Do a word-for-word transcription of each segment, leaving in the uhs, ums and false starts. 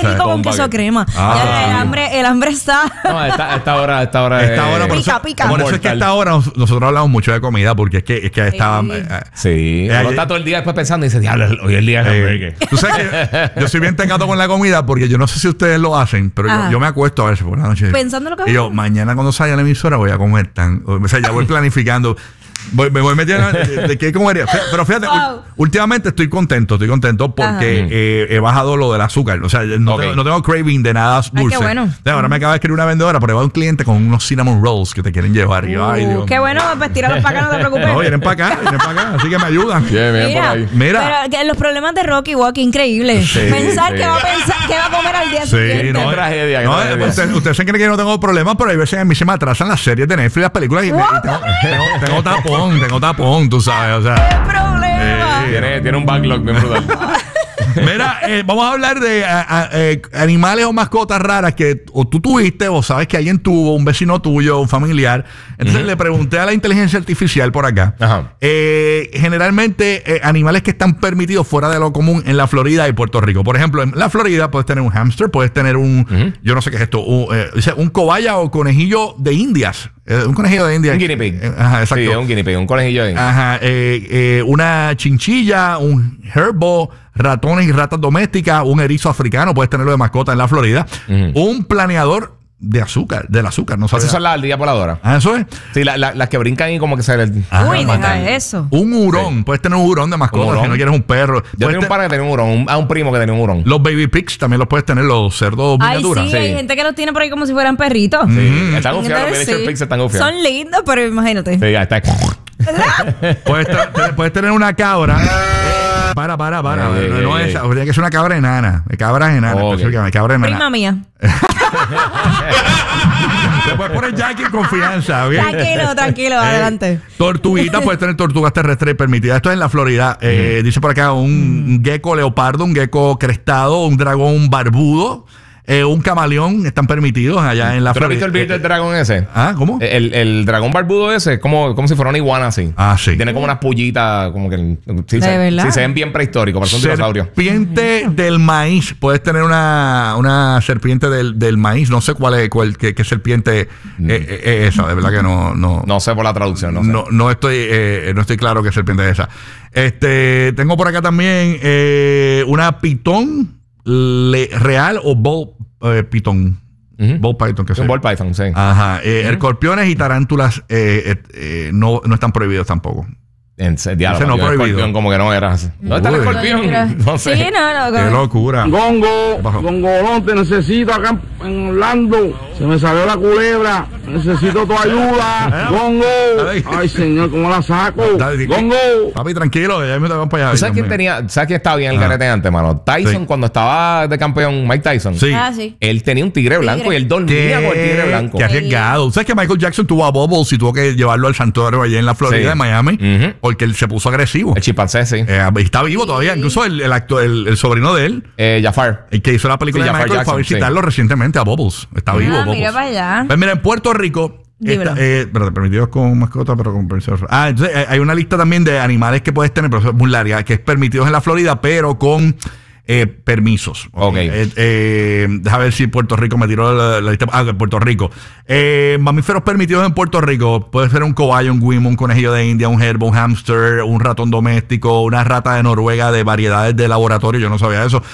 muy rico con queso crema. Ah, ya, sí. el, hambre, el hambre está... No, a esta, esta hora, esta hora esta hora, pica, eso, pica. Por eso es que a esta hora nosotros hablamos mucho de comida, porque es que, es que estaba... Sí. Eh, sí. Eh, Uno está todo el día después pensando y dice, diablo, hoy es el día de hamburgues. Tú sabes que yo soy bien tecato con la comida, porque yo no sé si ustedes lo hacen, pero yo, yo me acuesto a veces por la noche. Pensando lo que Y yo, mañana cuando salga la emisora voy a comer tan... O sea, ya voy planificando... Voy, me voy metiendo de, de qué comería. Pero fíjate, wow. últimamente estoy contento, estoy contento porque eh, he bajado lo del azúcar. O sea, no, okay. tengo, no tengo craving de nada dulce. Ay, qué bueno. Entonces, ahora me acaba de escribir una vendedora, pero va un cliente con unos cinnamon rolls que te quieren llevar. Y yo, ay, Dios. Qué bueno, pues tíralos para acá, no te preocupes. No, vienen para acá, vienen para acá, así que me ayudan. Bien, bien, por ahí. Mira. Pero los problemas de Rocky, wow, qué increíble. Sí, pensar sí. que va a pensar, que va a comer al día sí, siguiente. No, tragedia. No, tragedia. Usted, usted se cree que no tengo problemas, pero hay veces a mí se me atrasan las series de Netflix, las películas y, me, y tengo, tengo, tengo tapón, tengo tapón. Tú sabes, o sea. ¡Qué problema! Eh, tiene, tiene un backlog bien brutal. Mira, eh, vamos a hablar de a, a, eh, animales o mascotas raras que o tú tuviste o sabes que alguien tuvo, un vecino tuyo, un familiar. Entonces uh-huh. le pregunté a la inteligencia artificial por acá. Uh-huh. eh, generalmente eh, animales que están permitidos fuera de lo común en la Florida y Puerto Rico. Por ejemplo, en la Florida puedes tener un hámster, puedes tener un, uh-huh. yo no sé qué es esto, un, eh, un cobaya o conejillo de Indias. Eh, un conejillo de Indias. Un guinea pig. Eh, ajá, exacto. Sí, un guinea pig, un conejillo de Indias. Ajá, eh, eh, una chinchilla, un herbo, ratones y ratas domésticas, un erizo africano, puedes tenerlo de mascota en la Florida. Uh-huh. Un planeador de azúcar, del azúcar, no sabes. Esas son las ardillas voladoras. Ah, eso es. Sí, las la, la que brincan y como que se les. Ah, Uy, deja eso. Un hurón, sí. puedes tener un hurón de mascota si no quieres un perro. Yo tenía un par que tenía un hurón, un, a un primo que tenía un hurón. Los baby pigs también los puedes tener, los cerdos miniaturas. Sí, sí, hay gente que los tiene por ahí como si fueran perritos. Sí, mm. están confiados, los miniature pigs están confiados. Son lindos, pero imagínate. Sí, ya está. puedes, puedes tener una cabra. Para, para, para. Ey, no, no es, habría que ser una cabra enana. Cabras enanas. Okay. Cabra enana. Prima mía. Te puedes poner Jackie en confianza. ¿Bien? Tranquilo, tranquilo, eh, adelante. Tortuguita, puedes tener tortugas terrestres permitidas. Esto es en la Florida. Eh, mm. Dice por acá un mm. gecko leopardo, un gecko crestado, un dragón barbudo. Eh, un camaleón están permitidos allá en la Florida. ¿Pero has visto el video del dragón ese? Ah, ¿cómo? El, el dragón barbudo ese es como, como si fuera una iguana así. Ah, sí. Tiene como unas pullitas, como que... Sí, ¿De se, verdad? Sí, se ven bien prehistóricos, parece un dinosaurio. Serpiente del maíz. Puedes tener una, una serpiente del, del maíz. No sé cuál es, cuál, qué, qué serpiente mm. es eh, eh, esa. De verdad que no... No, no sé por la traducción, no sé. No, no, estoy, eh, no estoy claro qué serpiente es esa. Este, tengo por acá también eh, una pitón le, real o ball eh, pitón. Uh-huh. Ball python, que sea. Un ball python, sí. Ajá. Eh, uh-huh. Escorpiones y tarántulas eh, eh, eh, no, no están prohibidos tampoco. En serio, ese no prohibido. Escorpión como que no era así. ¿Dónde está el escorpión? No sé. Sí, no, no. Qué locura. Gongo, Gongolón, te necesito acá en Orlando. Se me salió la culebra. Necesito tu ayuda. Gongo. Ay, señor, ¿cómo la saco? Gongo. Papi, tranquilo, ya me te van para allá. ¿Sabes quién tenía? ¿Sabes quién estaba bien el garete antes, mano? Tyson, sí. cuando estaba de campeón, Mike Tyson. Sí. Ah, sí. Él tenía un tigre blanco tigre. y él dormía con el tigre blanco. Qué arriesgado. ¿Sabes que Michael Jackson tuvo a Bubbles y tuvo que llevarlo al santuario allá en la Florida, sí. de Miami? Uh-huh. Porque él se puso agresivo. El chimpancé, sí. Eh, está vivo todavía. Incluso el, el, actor, el, el sobrino de él. Eh, Jafar. El que hizo la película sí, de Michael fue a visitarlo sí. recientemente a Bubbles. Está ah, vivo Bubbles. Mira para allá. Pues mira, en Puerto Rico... Esta, eh, pero permitidos con mascota, pero con permisos. Ah, entonces eh, hay una lista también de animales que puedes tener, pero eso es muy larga, que es permitidos en la Florida, pero con... Eh, permisos. Okay. Eh, eh, deja ver si Puerto Rico me tiró la, la lista. Ah, Puerto Rico. Eh, mamíferos permitidos en Puerto Rico. Puede ser un cobayo, un guimo, un conejillo de India, un herbo, un hámster, un ratón doméstico, una rata de Noruega de variedades de laboratorio. Yo no sabía eso.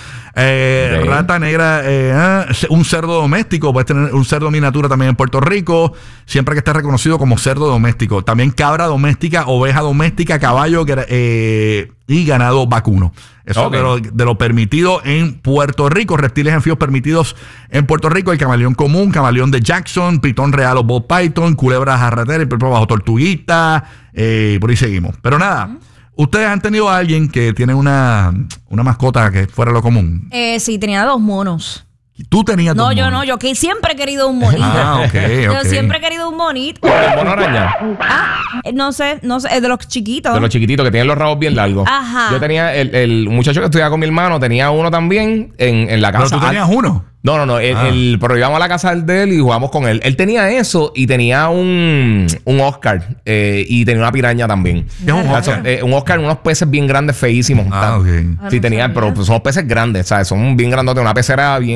Eh, okay. Rata negra, eh, un cerdo doméstico. Puedes tener un cerdo miniatura también en Puerto Rico, siempre que esté reconocido como cerdo doméstico. También cabra doméstica, oveja doméstica, caballo eh, y ganado vacuno. Eso okay. de, lo, de lo permitido en Puerto Rico. Reptiles anfibios permitidos en Puerto Rico. El camaleón común, camaleón de Jackson, pitón real o ball python, culebra jarratera, el bajo tortuguita, eh, por ahí seguimos. Pero nada, uh-huh. ¿ustedes han tenido a alguien que tiene una, una mascota que fuera lo común? Eh, sí, tenía dos monos. ¿Tú tenías No, dos yo monos? no, yo que siempre he querido un monito. Ah, ok, Yo ok. siempre he querido un monito. ¿El mono araña? Ah, no sé, no sé, es de los chiquitos. De los chiquititos que tienen los rabos bien largos. Ajá. Yo tenía, el, el muchacho que estudiaba con mi hermano tenía uno también en, en la casa. ¿Pero tú tenías uno? No, no, no. El, ah. el, pero íbamos a la casa de él y jugamos con él. Él tenía eso y tenía un, un Oscar eh, y tenía una piraña también. ¿Qué es un Oscar? Eh, un Oscar, unos peces bien grandes, feísimos. Ah, ok. Sí, tenía, pero pues, son peces grandes, ¿sabes? Son bien grandotes, una pecera bien